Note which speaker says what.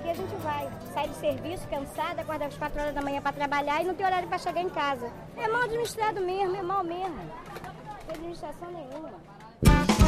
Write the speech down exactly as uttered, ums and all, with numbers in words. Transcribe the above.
Speaker 1: aqui, a gente vai. Sai do serviço, cansada, acorda às quatro horas da manhã para trabalhar e não tem horário para chegar em casa. É mal administrado mesmo, é mal mesmo. Não tem administração nenhuma.